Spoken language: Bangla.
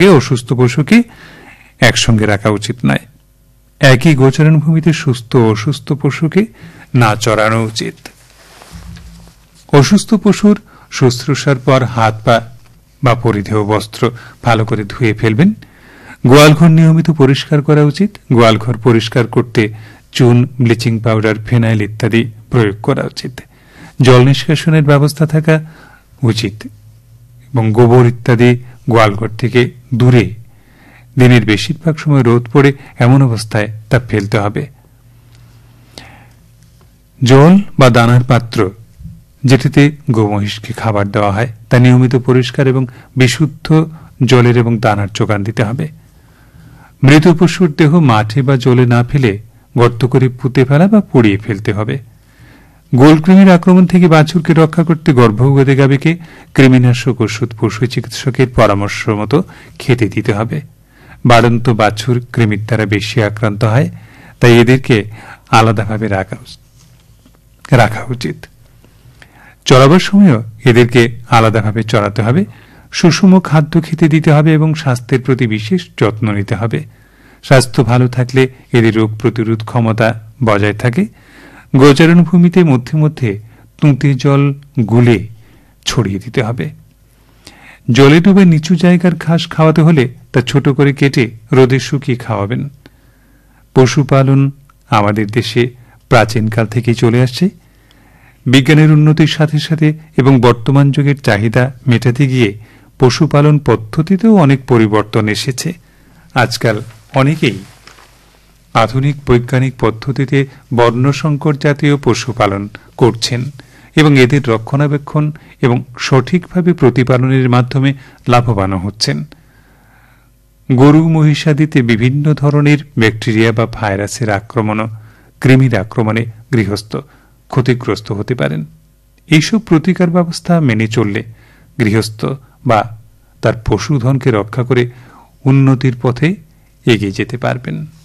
অসুস্থ পশুকে একসঙ্গে রাখা উচিত নয়। একই গোচারণ ভূমিতে সুস্থ ও অসুস্থ পশুকে না চড়ানো উচিত। অসুস্থ পশুর শুশ্রূষার পর হাত পা বা পরিধেয় বস্ত্র ভালো করে ধুয়ে ফেলবেন। গোয়ালঘর নিয়মিত পরিষ্কার করা উচিত। গোয়ালঘর পরিষ্কার করতে চুন, ব্লিচিং পাউডার, ফেনাইল ইত্যাদি প্রয়োগ করা উচিত। জল নিষ্কাশনের ব্যবস্থা থাকা উচিত এবং গোবর ইত্যাদি গোয়ালঘর থেকে দূরে, দিনের বেশিরভাগ সময় রোদ পড়ে এমন অবস্থায় তা ফেলতে হবে। জল বা দানার পাত্র যেটিতে গোমহিষকে খাবার দেওয়া হয় তা নিয়মিত পরিষ্কার এবং বিশুদ্ধ জলের এবং দানার যোগান দিতে হবে। মৃত পশুর দেহ মাঠে বা জলে না ফেলে গর্ত করে পুঁতে ফেলা বা পুড়িয়ে ফেলতে হবে। গোলকৃমির আক্রমণ থেকে বাছুরকে রক্ষা করতে গর্ভবতী গাভীকে কৃমিনাশক ওষুধ পশু চিকিৎসকের পরামর্শ মতো খেতে দিতে হবে। বাড়ন্ত বাছুর কৃমির দ্বারা বেশি আক্রান্ত হয়, তাই এদেরকে আলাদাভাবে রাখা উচিত। চড়াবার সময়ও এদেরকে আলাদাভাবে চড়াতে হবে। সুষম খাদ্য খেতে দিতে হবে এবং স্বাস্থ্যের প্রতি বিশেষ যত্ন নিতে হবে। স্বাস্থ্য ভালো থাকলে এদের রোগ প্রতিরোধ ক্ষমতা বজায় থাকে। গোচারণ ভূমিতে মধ্যে মধ্যে তুঁতে জল গুলে ছড়িয়ে দিতে হবে। জলে ডুবে নিচু জায়গার ঘাস খাওয়াতে হলে তা ছোট করে কেটে রোদে শুকিয়ে খাওয়াবেন। পশুপালন আমাদের দেশে প্রাচীনকাল থেকেই চলে আসছে। বিজ্ঞানের উন্নতির সাথে সাথে এবং বর্তমান যুগের চাহিদা মেটাতে গিয়ে পশুপালন পদ্ধতিতেও অনেক পরিবর্তন এসেছে। আজকাল অনেকেই আধুনিক বৈজ্ঞানিক পদ্ধতিতে বর্ণসংকর জাতীয় পশুপালন করছেন এবং এদের রক্ষণাবেক্ষণ এবং সঠিকভাবে প্রতিপালনের মাধ্যমে লাভবান হচ্ছেন। গরু মহিষাদিতে বিভিন্ন ধরনের ব্যাকটেরিয়া বা ভাইরাসের আক্রমণ, কৃমির আক্রমণে গৃহস্থ ক্ষতিগ্রস্ত হতে পারেন। এইসব প্রতিকার ব্যবস্থা মেনে চললে গৃহস্থ বা তার পশুধনকে রক্ষা করে উন্নতির পথে এগিয়ে যেতে পারবেন।